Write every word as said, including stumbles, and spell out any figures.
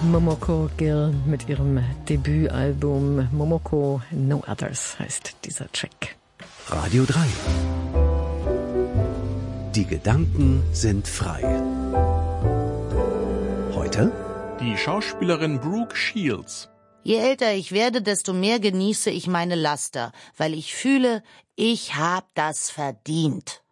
Momoko Gill mit ihrem Debütalbum Momoko No Others heißt dieser Track. Radio drei. Die Gedanken sind frei. Heute die Schauspielerin Brooke Shields. Je älter ich werde, desto mehr genieße ich meine Laster, weil ich fühle, ich hab das verdient.